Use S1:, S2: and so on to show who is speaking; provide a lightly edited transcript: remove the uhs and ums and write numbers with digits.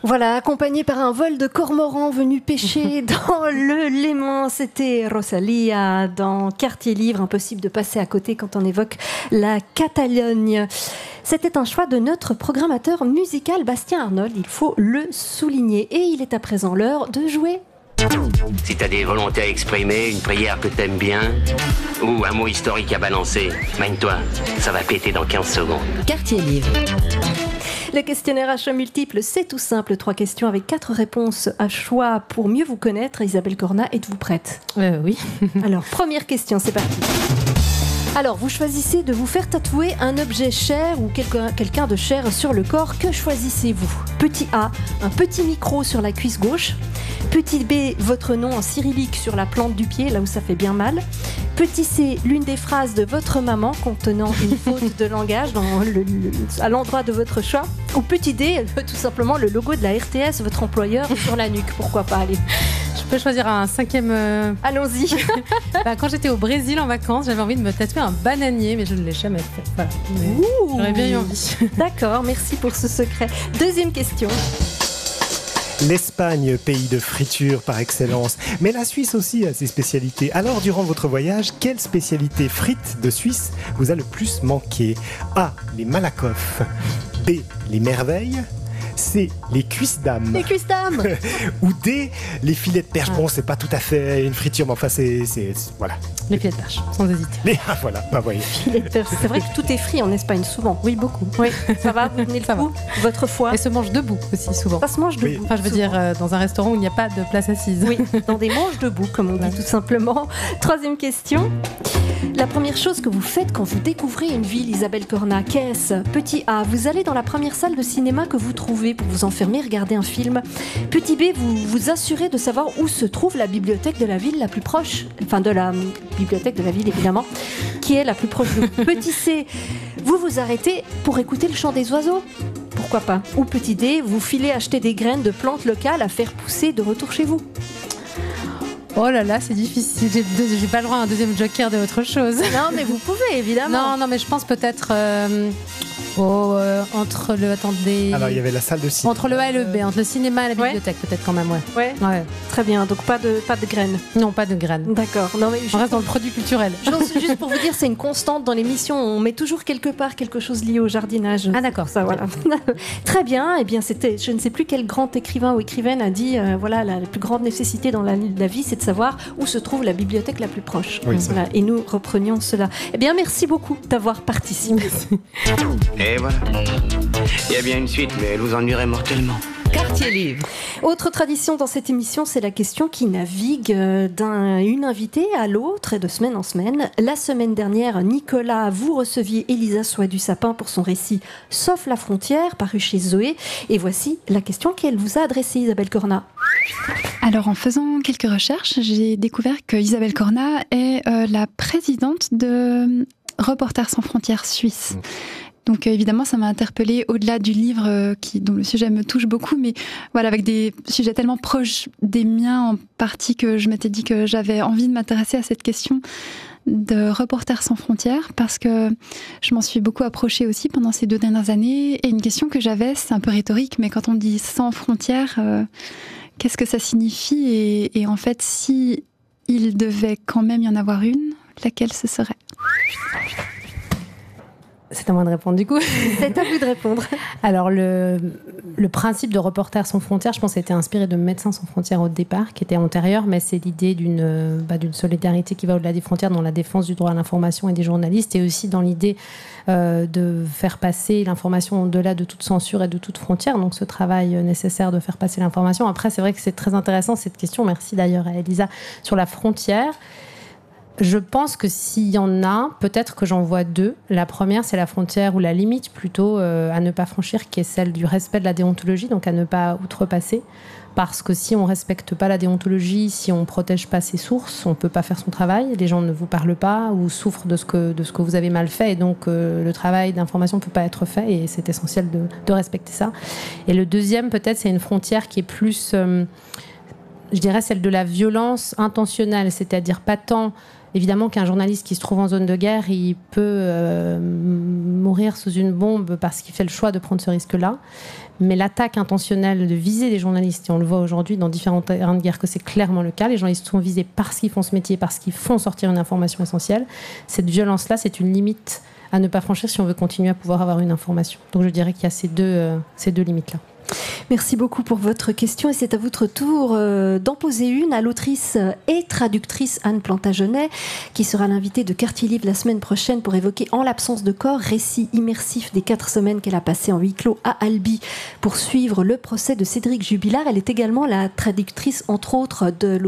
S1: Voilà, accompagné par un vol de cormorans venu pêcher dans le Léman. C'était Rosalia dans Quartier Livre. Impossible de passer à côté quand on évoque la Catalogne. C'était un choix de notre programmateur musical Bastien Arnold, il faut le souligner. Et il est à présent l'heure de jouer.
S2: Si t'as des volontés à exprimer, une prière que t'aimes bien, ou un mot historique à balancer, mine-toi, ça va péter dans 15 secondes.
S3: Quartier Livre.
S1: Le questionnaire à choix multiples, c'est tout simple. 3 questions avec 4 réponses à choix pour mieux vous connaître. Isabelle Corna, êtes-vous prête ?
S3: Oui.
S1: Alors, première question, c'est parti. Alors, vous choisissez de vous faire tatouer un objet cher ou quelqu'un de cher sur le corps. Que choisissez-vous ? Petit A, un petit micro sur la cuisse gauche. Petit B, votre nom en cyrillique sur la plante du pied, là où ça fait bien mal. Petit C, l'une des phrases de votre maman contenant une faute de langage à l'endroit de votre choix. Ou petit D, tout simplement le logo de la RTS, votre employeur, sur la nuque. Pourquoi pas, allez.
S3: Je peux choisir un 5e...
S1: Allons-y.
S3: Quand j'étais au Brésil en vacances, j'avais envie de me tatouer un bananier, mais je ne l'ai jamais fait. Voilà. J'aurais bien eu envie.
S1: D'accord, merci pour ce secret. Deuxième question.
S4: L'Espagne, pays de friture par excellence, mais la Suisse aussi a ses spécialités. Alors, durant votre voyage, quelle spécialité frites de Suisse vous a le plus manqué ? A, les Malakoff. B, les merveilles. C, les cuisses d'âme.
S1: Les cuisses d'âme.
S4: Ou D, les filets de perche. Bon, c'est pas tout à fait une friture, mais enfin, c'est voilà.
S3: Les filets de perche, sans hésiter.
S4: Voilà, bah voyez.
S1: Filets de perche. C'est vrai que tout est frit en Espagne, souvent.
S3: Oui, beaucoup.
S1: Oui, ça va, vous tenez le coup. Votre foie.
S3: Et se mange debout aussi, souvent.
S1: Ça se mange debout.
S3: Enfin, je veux dire, dans un restaurant où il n'y a pas de place assise.
S1: Oui, dans des manges debout, comme on dit tout simplement. Troisième question. La première chose que vous faites quand vous découvrez une ville, Isabelle Corna, qu'est-ce ? Petit A, vous allez dans la première salle de cinéma que vous trouvez pour vous enfermer, regarder un film. Petit B, vous vous assurez de savoir où se trouve la bibliothèque de la ville la plus proche, enfin de la bibliothèque de la ville évidemment, qui est la plus proche de vous. Petit C, vous vous arrêtez pour écouter le chant des oiseaux. Pourquoi pas ? Ou petit D, vous filez acheter des graines de plantes locales à faire pousser de retour chez vous.
S3: Oh là là, c'est difficile. J'ai pas le droit à un deuxième joker de autre chose.
S1: Non, mais vous pouvez, évidemment.
S3: Non, mais je pense peut-être entre le... Attendez...
S4: Alors, il y avait la salle de cinéma.
S3: Entre le A et le B, entre le cinéma et la bibliothèque, peut-être quand même,
S1: Ouais. Très bien, donc pas de graines.
S3: Non, pas de graines.
S1: D'accord. Non, mais
S3: on reste dans le produit culturel.
S1: Juste pour vous dire, c'est une constante dans l'émission. On met toujours quelque part quelque chose lié au jardinage.
S3: Ah d'accord.
S1: Ça, voilà. Très bien. Eh bien, c'était, je ne sais plus quel grand écrivain ou écrivaine a dit, voilà, la plus grande nécessité dans la vie, c'est de savoir où se trouve la bibliothèque la plus proche.
S4: Oui,
S1: voilà. Et nous reprenions cela. Eh bien, merci beaucoup d'avoir participé.
S2: Et voilà. Il y a bien une suite, mais elle vous ennuierait mortellement.
S3: Quartier Livre.
S1: Autre tradition dans cette émission, c'est la question qui navigue d'une invitée à l'autre et de semaine en semaine. La semaine dernière, Nicolas, vous receviez Elisa Soie du Sapin pour son récit Sauf la frontière, paru chez Zoé. Et voici la question qu'elle vous a adressée, Isabelle Corna.
S5: Alors, en faisant quelques recherches, j'ai découvert que Isabelle Corna est la présidente de Reporters sans frontières Suisse. Donc évidemment, ça m'a interpellée au-delà du livre dont le sujet me touche beaucoup, mais voilà, avec des sujets tellement proches des miens en partie que je m'étais dit que j'avais envie de m'intéresser à cette question de Reporters sans frontières parce que je m'en suis beaucoup approchée aussi pendant ces 2 dernières années. Et une question que j'avais, c'est un peu rhétorique, mais quand on dit sans frontières, qu'est-ce que ça signifie ? Et en fait, si il devait quand même y en avoir une, laquelle ce serait ?
S3: C'est à moi de répondre du coup.
S1: C'est à vous de répondre.
S3: Alors le principe de Reporters sans frontières, je pense, a été inspiré de Médecins sans frontières au départ, qui était antérieur, mais c'est l'idée d'une solidarité qui va au-delà des frontières dans la défense du droit à l'information et des journalistes, et aussi dans l'idée de faire passer l'information au-delà de toute censure et de toute frontière. Donc ce travail nécessaire de faire passer l'information. Après, c'est vrai que c'est très intéressant cette question. Merci d'ailleurs à Elisa sur la frontière. Je pense que s'il y en a, peut-être que j'en vois 2. La première, c'est la frontière ou la limite plutôt à ne pas franchir, qui est celle du respect de la déontologie, donc à ne pas outrepasser. Parce que si on ne respecte pas la déontologie, si on ne protège pas ses sources, on ne peut pas faire son travail. Les gens ne vous parlent pas ou souffrent de ce que vous avez mal fait. Et donc, le travail d'information ne peut pas être fait. Et c'est essentiel de respecter ça. Et le deuxième, peut-être, c'est une frontière qui est plus... je dirais celle de la violence intentionnelle. C'est-à-dire pas tant Évidemment qu'un journaliste qui se trouve en zone de guerre, il peut mourir sous une bombe parce qu'il fait le choix de prendre ce risque-là. Mais l'attaque intentionnelle de viser des journalistes, et on le voit aujourd'hui dans différents terrains de guerre que c'est clairement le cas, les journalistes sont visés parce qu'ils font ce métier, parce qu'ils font sortir une information essentielle. Cette violence-là, c'est une limite à ne pas franchir si on veut continuer à pouvoir avoir une information. Donc je dirais qu'il y a ces deux limites-là.
S1: Merci beaucoup pour votre question et c'est à votre tour d'en poser une à l'autrice et traductrice Anne Plantagenet qui sera l'invitée de Quartier Livre la semaine prochaine pour évoquer En l'absence de corps, récit immersif des 4 semaines qu'elle a passé en huis clos à Albi pour suivre le procès de Cédric Jubilard. Elle est également la traductrice entre autres de